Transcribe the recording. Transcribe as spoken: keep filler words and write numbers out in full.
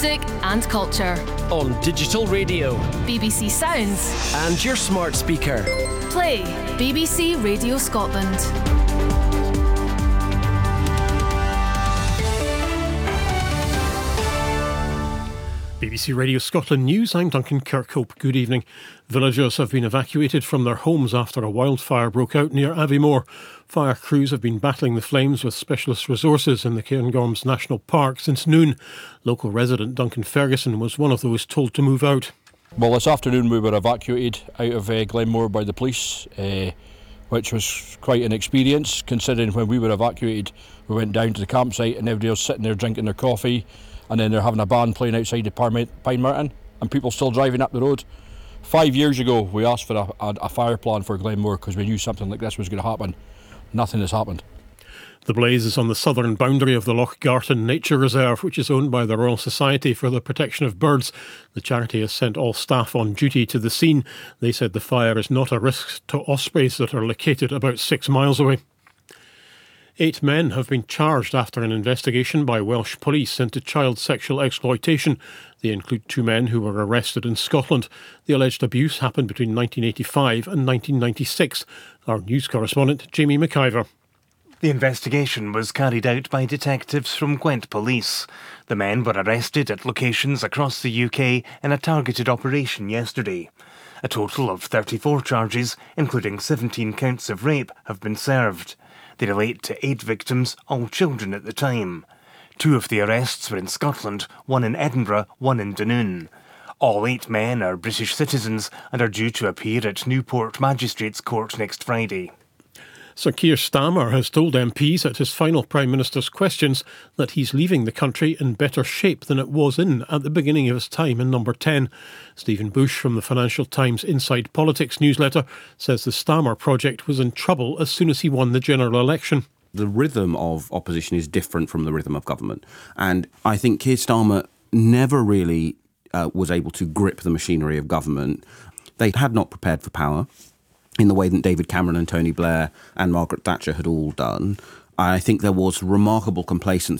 music and culture. On digital radio, B B C Sounds, and your smart speaker. Play B B C Radio Scotland. B B C Radio Scotland News, I'm Duncan Kirkhope. Good evening. Villagers have been evacuated from their homes after a wildfire broke out near Aviemore. Fire crews have been battling the flames with specialist resources in the Cairngorms National Park since noon. Local resident Duncan Ferguson was one of those told to move out. Well, this afternoon we were evacuated out of uh, Glenmore by the police, uh, which was quite an experience, considering when we were evacuated, we went down to the campsite and everybody was sitting there drinking their coffee, and then they're having a band playing outside the Pine Mountain, and people still driving up the road. Five years ago, we asked for a, a, a fire plan for Glenmore because we knew something like this was going to happen. Nothing has happened. The blaze is on the southern boundary of the Loch Garten Nature Reserve, which is owned by the Royal Society for the Protection of Birds. The charity has sent all staff on duty to the scene. They said the fire is not a risk to ospreys that are located about six miles away. Eight men have been charged after an investigation by Welsh police into child sexual exploitation. They include two men who were arrested in Scotland. The alleged abuse happened between nineteen eighty-five and nineteen ninety-six. Our news correspondent, Jamie McIver. The investigation was carried out by detectives from Gwent Police. The men were arrested at locations across the U K in a targeted operation yesterday. A total of thirty-four charges, including seventeen counts of rape, have been served. They relate to eight victims, all children at the time. Two of the arrests were in Scotland, one in Edinburgh, one in Dunoon. All eight men are British citizens and are due to appear at Newport Magistrates Court next Friday. Sir Keir Starmer has told M Ps at his final Prime Minister's questions that he's leaving the country in better shape than it was in at the beginning of his time in Number ten. Stephen Bush from the Financial Times Inside Politics newsletter says the Starmer project was in trouble as soon as he won the general election. The rhythm of opposition is different from the rhythm of government. And I think Keir Starmer never really uh, was able to grip the machinery of government. They had not prepared for power in the way that David Cameron and Tony Blair and Margaret Thatcher had all done. I think there was remarkable complacency